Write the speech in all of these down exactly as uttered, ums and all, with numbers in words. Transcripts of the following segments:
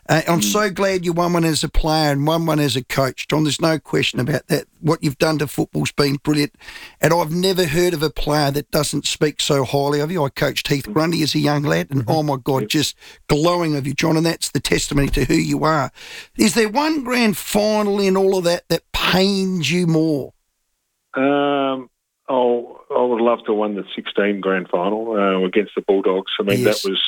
Uh, I'm Mm. so glad you won one as a player and won one as a coach, John. There's no question about that. What you've done to football's been brilliant. And I've never heard of a player that doesn't speak so highly of you. I coached Heath Grundy as a young lad, and oh my God, just glowing of you, John. And that's the testimony to who you are. Is there one grand final in all of that that pains you more? Um, oh, I would love to have won the sixteen grand final uh, against the Bulldogs. I mean, Yes. that was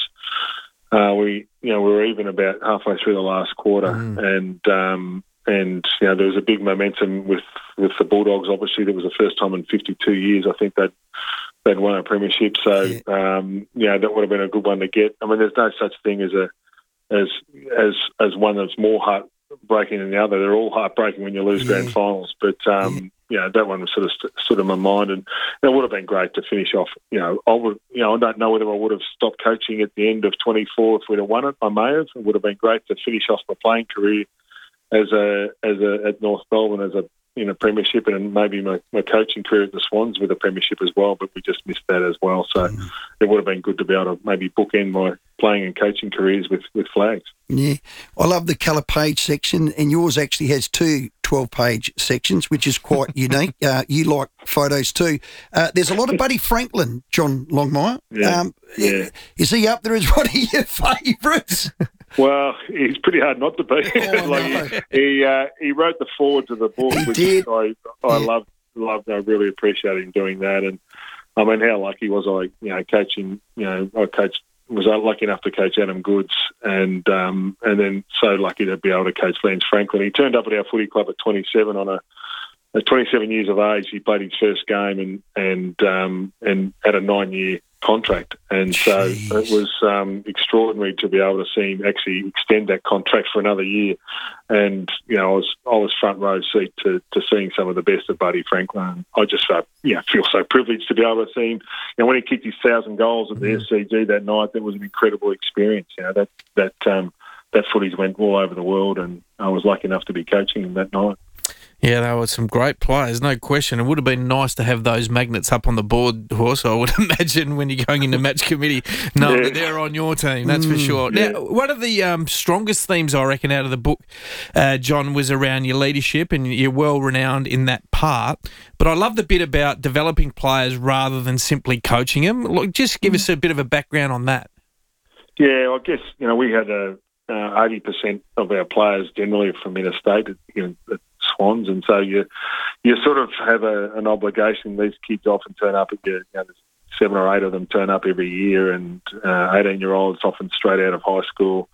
uh, we, you know, we were even about halfway through the last quarter, Mm. and um, and you know there was a big momentum with, with the Bulldogs. Obviously, that was the first time in fifty-two years I think they'd they'd won a premiership. So Yeah. um, yeah, that would have been a good one to get. I mean, there's no such thing as a as as as one that's more heartbreaking than the other. They're all heartbreaking when you lose Yeah. grand finals, but um, yeah, that one was sort of st- stood in my mind, and it would have been great to finish off. You know, I would, you know, I don't know whether I would have stopped coaching at the end of twenty-four if we'd have won it. I may have. It would have been great to finish off my playing career as a as a at North Melbourne as a in a premiership, and maybe my, my coaching career at the Swans with a premiership as well. But we just missed that as well. So Mm. it would have been good to be able to maybe bookend my playing and coaching careers with, with flags. Yeah. I love the colour page section, and yours actually has two twelve-page sections, which is quite unique. Uh, you like photos too. Uh, there's a lot of Buddy Franklin, John Longmire. Yeah, Um, yeah. Is he up there as one of your favourites? Well, he's pretty hard not to be. Oh, like no. he he, uh, he wrote the foreword to the book, He which did. I I Yeah. loved loved. I really appreciated him doing that. And I mean, how lucky was I? You know, coaching. You know, I coached. Was lucky enough to coach Adam Goods, and um, and then so lucky to be able to coach Lance Franklin. He turned up at our footy club at twenty-seven on a. At twenty-seven years of age, he played his first game and and um, and had a nine-year contract, and so Jeez. it was um, extraordinary to be able to see him actually extend that contract for another year. And you know, I was I was front row seat to, to seeing some of the best of Buddy Franklin. I just felt, yeah, feel so privileged to be able to see him. You know, when he kicked his thousand goals at the Mm. S C G that night, that was an incredible experience. You know, that that um, that footies went all over the world, and I was lucky enough to be coaching him that night. Yeah, they were some great players, no question. It would have been nice to have those magnets up on the board, Horse, I would imagine, when you're going into match committee. No, Yeah. they're on your team, that's for sure. yeah. Now, one of the um, strongest themes, I reckon, out of the book, uh, John, was around your leadership, and you're well-renowned in that part. But I love the bit about developing players rather than simply coaching them. Look, just give us a bit of a background on that. Yeah, I guess, you know, we had a, uh, eighty percent of our players generally from interstate at, you know, at Swans, and so you you sort of have a, an obligation. These kids often turn up, at your, you know, there's seven or eight of them turn up every year, and uh, eighteen-year-olds often straight out of high school,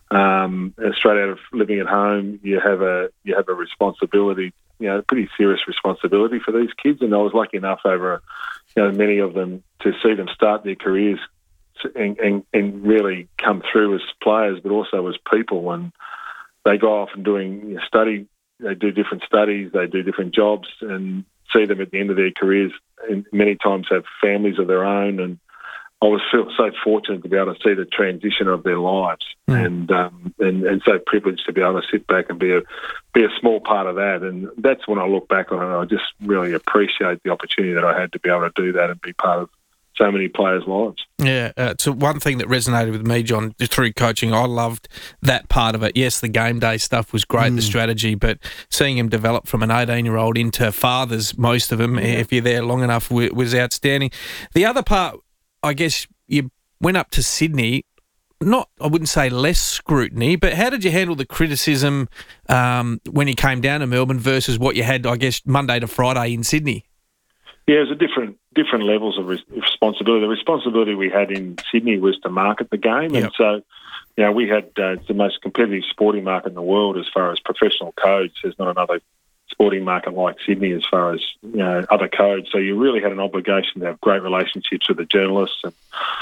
um, straight out of living at home. You have a you have a responsibility, you know, a pretty serious responsibility for these kids. And I was lucky enough over, you know, many of them to see them start their careers and, and, and really come through as players, but also as people. And they go off and doing you know, study, they do different studies, they do different jobs, and see them at the end of their careers, and many times have families of their own. And I was feel so fortunate to be able to see the transition of their lives, Mm. and, um, and and so privileged to be able to sit back and be a be a small part of that. And that's when I look back on it, I just really appreciate the opportunity that I had to be able to do that and be part of so many players' lives. Yeah, uh, so one thing that resonated with me, John, through coaching, I loved that part of it. Yes, the game day stuff was great, Mm. the strategy, but seeing him develop from an eighteen-year-old into fathers, most of them, Yeah. if you're there long enough, w- was outstanding. The other part, I guess, you went up to Sydney, not, I wouldn't say less scrutiny, but how did you handle the criticism um, when you came down to Melbourne versus what you had, I guess, Monday to Friday in Sydney? Yeah, it was a different different levels of res- responsibility. The responsibility we had in Sydney was to market the game, Yep. and so you know we had uh, the most competitive sporting market in the world as far as professional codes. There's not another sporting market like Sydney as far as you know other codes. So you really had an obligation to have great relationships with the journalists and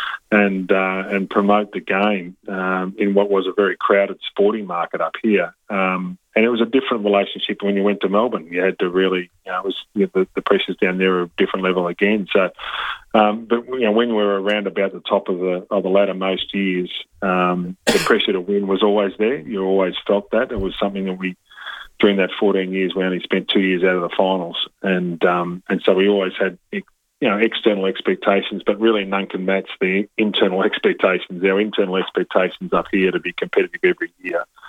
and uh, and promote the game um, in what was a very crowded sporting market up here. Um, and it was a different relationship when you went to Melbourne. You had to really, you know, it was you know, the, the pressures down there are a different level again. So, um, but you know, when we were around about the top of the of the ladder most years, um, the pressure to win was always there. You always felt that. It was something that we, during that fourteen years, we only spent two years out of the finals, and um, and so we always had, you know, external expectations, but really none can match the internal expectations. Our internal expectations up here to be competitive every year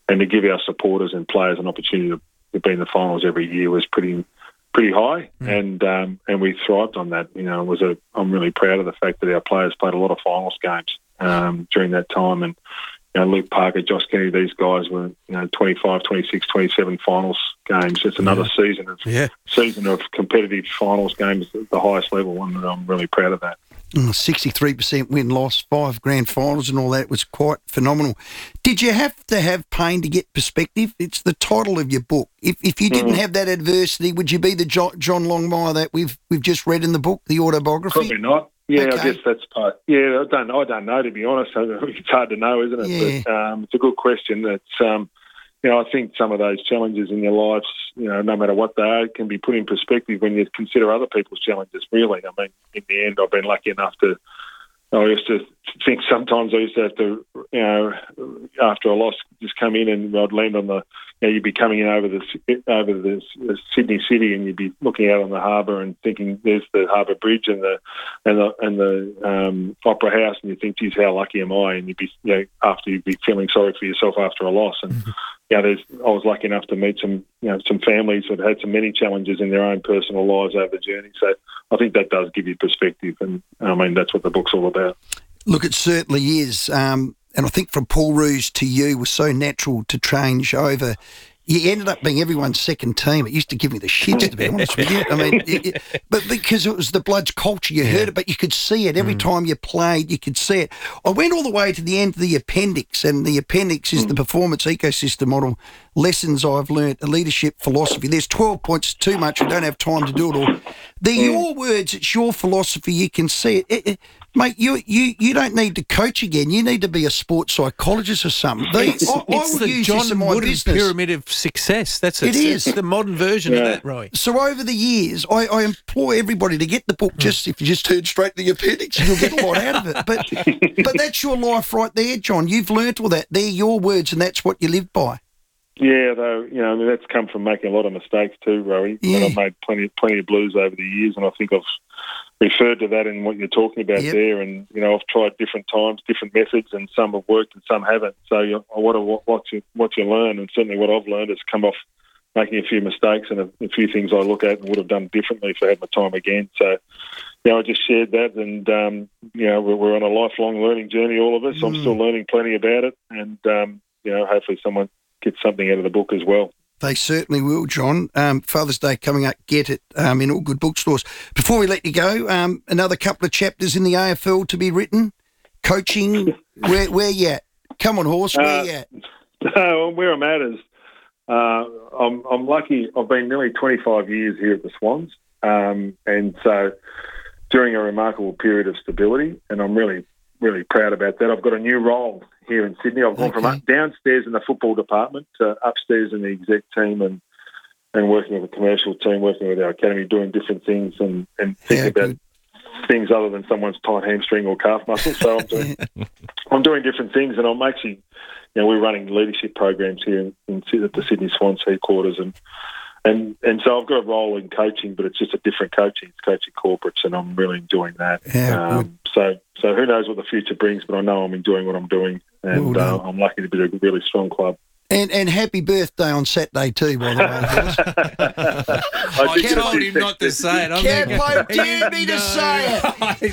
and to give our supporters and players an opportunity to, to be in the finals every year was pretty pretty high, mm. and um, and we thrived on that. You know, it was a. I'm really proud of the fact that our players played a lot of finals games um, during that time, and you know, Luke Parker, Josh Kennedy, these guys were you know twenty-five, twenty-six, twenty-seven finals games. It's another yeah. season of yeah. season of competitive finals games at the highest level, and I'm really proud of that. sixty-three percent win-loss, five grand finals and all that was quite phenomenal. Did you have to have pain to get perspective? It's the title of your book. If if you didn't mm. have that adversity, would you be the John, John Longmire that we've we've just read in the book, the autobiography? Probably not. Yeah, okay. I guess that's part. Yeah, I don't. I don't know, to be honest. It's hard to know, isn't it? Yeah. But um, it's a good question. It's um, you know, I think some of those challenges in your lives, you know, no matter what they are, can be put in perspective when you consider other people's challenges, really. I mean, in the end, I've been lucky enough to, I used to think sometimes I used to have to, you know, after a loss, just come in and I'd land on the, you know, you'd be coming in over the over the, the Sydney City, and you'd be looking out on the harbour and thinking, there's the Harbour Bridge and the and the and the um, Opera House, and you think, geez, how lucky am I? And you'd be, you know, after you'd be feeling sorry for yourself after a loss. And mm-hmm. yeah, there's I was lucky enough to meet some, you know, some families that had some many challenges in their own personal lives over the journey. So I think that does give you perspective, and I mean that's what the book's all about. Look, it certainly is. Um, and I think from Paul Roos to you was so natural to change over. You ended up being everyone's second team. It used to give me the shits, to be honest with you. I mean, it, it, but because it was the Bloods culture, you heard it, but you could see it. Every mm. time you played, you could see it. I went all the way to the end of the appendix, and the appendix is mm. the performance ecosystem model, lessons I've learnt, the leadership philosophy. There's twelve points, too much. We don't have time to do it all. They're your words. It's your philosophy. You can see it. it, it Mate, you, you you don't need to coach again. You need to be a sports psychologist or something. They, it's I, I it's will the use John this in my Wooden business. pyramid of success. That's it. It is. It's the modern version yeah. of that, Roy. So over the years, I, I implore everybody to get the book. Just if you just turn straight to the appendix, you'll get a lot out of it. But but that's your life right there, John. You've learnt all that. They're your words, and that's what you live by. Yeah, though, you know, I mean, that's come from making a lot of mistakes too, Rowie. Yeah. And I've made plenty, plenty of blues over the years, and I think I've referred to that in what you're talking about yep. there. And you know, I've tried different times, different methods, and some have worked and some haven't. So you know, what what you what you learn, and certainly what I've learned, has come off making a few mistakes and a, a few things I look at and would have done differently if I had my time again. So, you know, I just shared that, and um, you know, we're, we're on a lifelong learning journey, all of us. Mm. I'm still learning plenty about it, and um, you know, hopefully someone get something out of the book as well. They certainly will, John. Um, Father's Day coming up. Get it um, in all good bookstores. Before we let you go, um, another couple of chapters in the A F L to be written. Coaching, where where you at? Come on, horse, where uh, you at? No, where I'm at is uh, I'm, I'm lucky. I've been nearly twenty-five years here at the Swans, um, and so during a remarkable period of stability, and I'm really, really proud about that. I've got a new role here in Sydney. I've gone okay. from up, downstairs in the football department to upstairs in the exec team, and, and working with the commercial team, working with our academy, doing different things, and, and thinking yeah, about good. things other than someone's tight hamstring or calf muscle. So I'm doing, I'm doing different things, and I'm actually, you know, we're running leadership programs here in, in at the Sydney Swans headquarters, and and and so I've got a role in coaching, but it's just a different coaching. It's coaching corporates, and I'm really enjoying that. Yeah, um, so so who knows what the future brings, but I know I'm enjoying what I'm doing, and well uh, I'm lucky to be a really strong club. And and happy birthday on Saturday too, by the way. I, I told him not to say it. I'm Can't thinking, blame dare me to no. say it.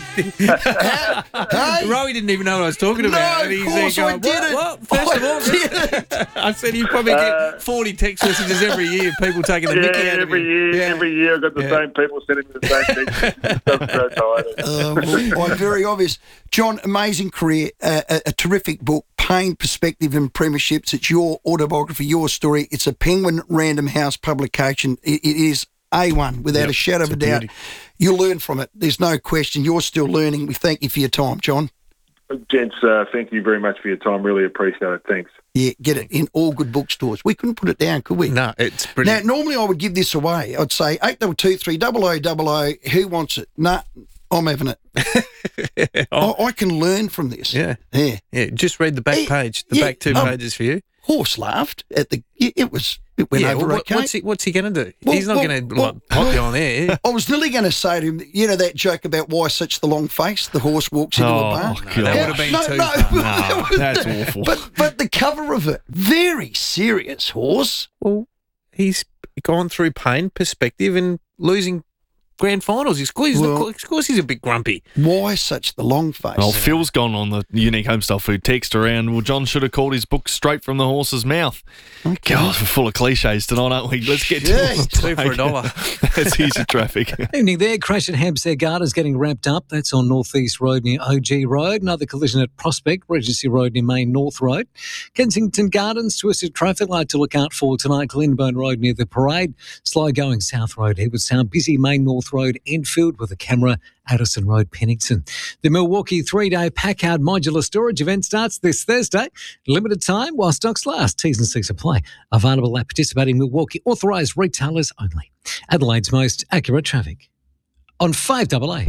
Hey? Rowie didn't even know what I was talking about. No, and he's of course there I going, didn't. What? what? First I of all, didn't. I said you probably Uh, get forty text messages every year, people taking the yeah, mickey out every of you. year, Yeah. every year I've got the Yeah. same people sending me the same things. It doesn't grow tired. Uh, well, well, very obvious. John, amazing career, uh, a, a terrific book, Pain, Perspective and Premierships. It's your autobiography, your story. It's a Penguin Random House publication. It, it is A one, without Yep, a shadow of a a doubt. beauty. You'll learn from it. There's no question. You're still learning. We thank you for your time, John. Gents, uh, thank you very much for your time. Really appreciate it. Thanks. Yeah, get it in all good bookstores. We couldn't put it down, could we? No, it's Now, brilliant. normally I would give this away. I'd say eight double two three double o double o. Who wants it? Nah, I'm having it. oh, I, I can learn from this. yeah. Yeah. Yeah, just read the back Hey, page. The yeah, back two um, pages for you. Horse laughed at the. It was It went yeah, over well, okay. what's he, what's he going to do? Well, He's not well, going to well, like, pop you on air. I was nearly going to say to him, you know that joke about why such the long face? The horse walks into Oh, a bar. God. That would have been no, too no, far. No, that's awful. But but the cover of it, very serious horse. Well, he's gone through pain, perspective, and losing grand finals. He's, he's Well- of course, he's a bit grumpy. Why such the long face? Well, Phil's gone on the Unique Homestyle Food text around. Well, John should have called his book straight from the horse's mouth. Okay. God, we're full of cliches tonight, aren't we? Let's get to Jeez. the Two for a dollar. That's easy traffic. Evening there. Crash at Hampstead Gardens getting wrapped up. That's on North East Road near O G Road. Another collision at Prospect, Regency Road near Main North Road. Kensington Gardens, twisted traffic light to look out for tonight. Glenburn Road near the Parade. Slow going South Road, Edwardstown. Busy Main North Road, Enfield with a camera. Addison Road, Pennington. The Milwaukee three-day Packard modular storage event starts this Thursday. Limited time while stocks last. T's and C's apply. Available at participating Milwaukee authorised retailers only. Adelaide's most accurate traffic. On five A A.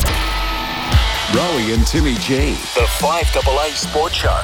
Rowie and Timmy G. The five A A Sports Show.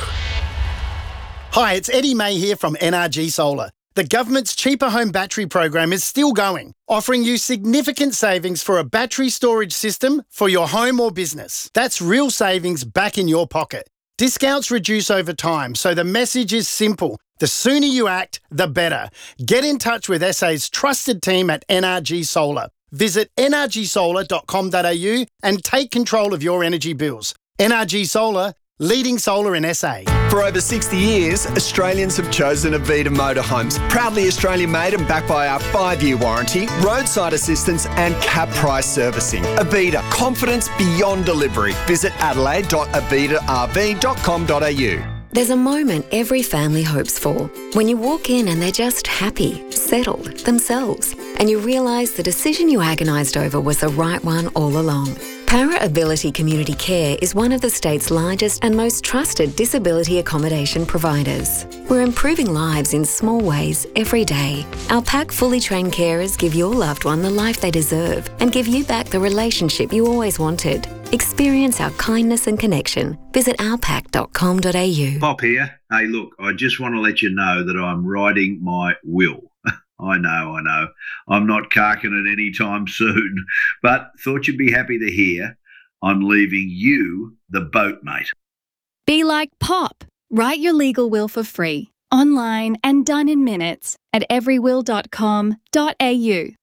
Hi, it's Eddie May here from N R G Solar. The government's cheaper home battery program is still going, offering you significant savings for a battery storage system for your home or business. That's real savings back in your pocket. Discounts reduce over time, so the message is simple. The sooner you act, the better. Get in touch with S A's trusted team at N R G Solar. Visit n r g solar dot com dot a u and take control of your energy bills. N R G Solar, leading solar in S A. For over sixty years, Australians have chosen Avita Motorhomes. Proudly Australian made and backed by our five-year warranty, roadside assistance and cap price servicing. Avita, confidence beyond delivery. Visit adelaide dot avita r v dot com dot a u. There's a moment every family hopes for. When you walk in and they're just happy, settled, themselves, and you realise the decision you agonised over was the right one all along. Para Ability Community Care is one of the state's largest and most trusted disability accommodation providers. We're improving lives in small ways every day. Our PAC fully trained carers give your loved one the life they deserve and give you back the relationship you always wanted. Experience our kindness and connection. Visit our pac dot com dot a u. Pop here. Hey, look, I just want to let you know that I'm writing my will. I know, I know. I'm not carking it anytime soon, but thought you'd be happy to hear I'm leaving you the boat, mate. Be like Pop. Write your legal will for free, online and done in minutes at every will dot com dot a u.